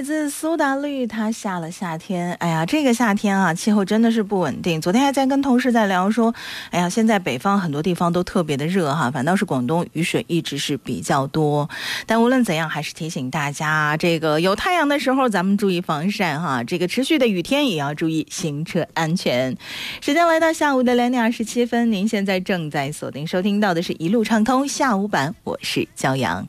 来自苏打绿，他下了夏天。哎呀，这个夏天啊，气候真的是不稳定。昨天还在跟同事在聊说，哎呀，现在北方很多地方都特别的热哈，反倒是广东雨水一直是比较多。但无论怎样，还是提醒大家，这个有太阳的时候咱们注意防晒哈，这个持续的雨天也要注意行车安全。时间来到下午的2点27分，您现在正在锁定收听到的是一路畅通下午版，我是骄阳。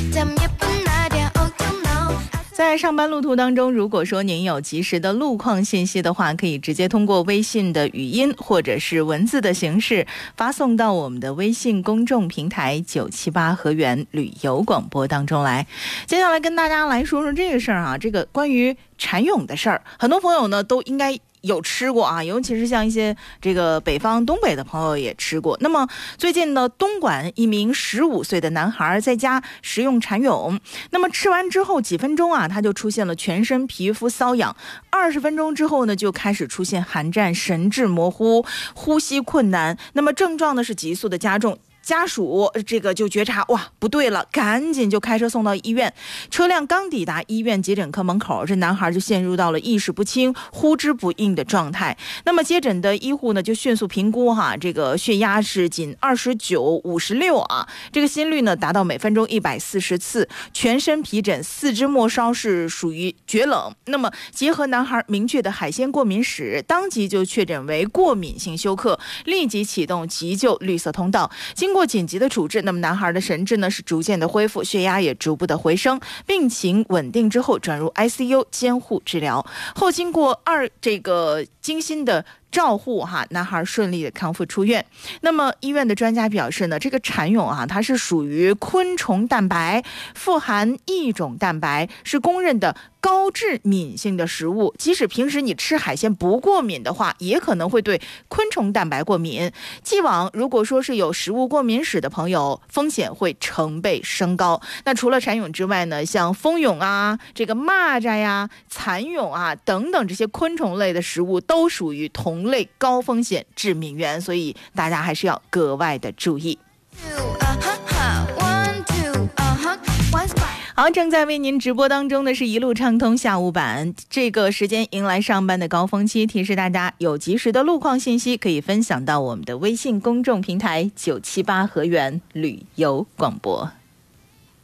在上班路途当中，如果说您有及时的路况信息的话，可以直接通过微信的语音或者是文字的形式发送到我们的微信公众平台978河源旅游广播当中来。接下来跟大家来说说这个事儿啊，这个关于蚕蛹的事儿，很多朋友呢都应该有吃过啊，尤其是像一些这个北方东北的朋友也吃过。那么最近呢，东莞一名15岁的男孩在家食用蚕蛹，那么吃完之后几分钟啊，他就出现了全身皮肤瘙痒，20分钟之后呢，就开始出现寒战、神志模糊、呼吸困难，那么症状呢是急速的加重。家属这个就觉察，哇，不对了，赶紧就开车送到医院。车辆刚抵达医院急诊科门口，这男孩就陷入到了意识不清、呼之不应的状态。那么接诊的医护呢，就迅速评估哈，这个血压是仅29/56啊，这个心率呢达到每分钟140次，全身皮疹，四肢末梢是属于厥冷。那么结合男孩明确的海鲜过敏史，当即就确诊为过敏性休克，立即启动急救绿色通道。经过紧急的处置，那么男孩的神志呢是逐渐的恢复，血压也逐步的回升，病情稳定之后转入 ICU 监护治疗。后经过这个精心的照护哈，男孩顺利的康复出院。那么医院的专家表示呢，这个蚕蛹啊，它是属于昆虫蛋白，富含异种蛋白，是公认的高致敏性的食物。即使平时你吃海鲜不过敏的话，也可能会对昆虫蛋白过敏。既往如果说是有食物过敏史的朋友，风险会成倍升高。那除了蚕蛹之外呢，像蜂蛹啊、这个蚂蚱呀、蚕蛹啊等等这些昆虫类的食物都属于同类高风险致敏源，所以大家还是要格外的注意。好，正在为您直播当中的是一路畅通下午版，这个时间迎来上班的高峰期，提示大家有及时的路况信息可以分享到我们的微信公众平台978河源旅游广播。